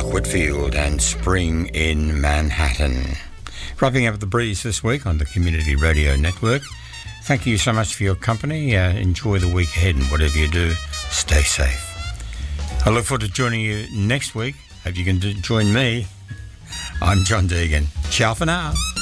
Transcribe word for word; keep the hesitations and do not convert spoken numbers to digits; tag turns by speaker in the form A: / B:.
A: Whitfield and Spring in Manhattan. Wrapping up the breeze this week on the Community Radio Network. Thank you so much for your company. Uh, enjoy the week ahead, and whatever you do, stay safe. I look forward to joining you next week. Hope you can do, join me. I'm John Deegan. Ciao for now.